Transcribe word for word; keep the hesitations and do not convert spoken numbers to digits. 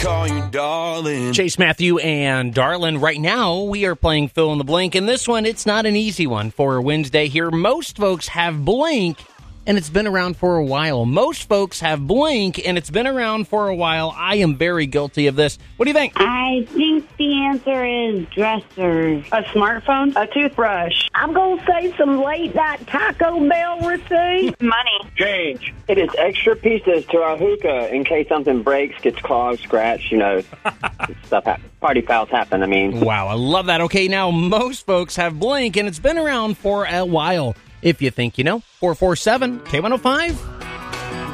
call you darling. Chase Matthew and Darlin. Right now, we are playing Fill in the Blank, and this one, it's not an easy one for Wednesday here. Most folks have blank, and it's been around for a while. Most folks have blank, and it's been around for a while. I am very guilty of this. What do you think? I think the answer is dressers. A smartphone, a toothbrush. I'm going to say some late-night Taco Bell receipt. Money. Change. It is extra pieces to our hookah in case something breaks, gets clogged, scratched, you know, stuff happens. Party fouls happen, I mean. Wow, I love that. Okay, now most folks have blank, and it's been around for a while. If you think you know, four four seven K one oh five.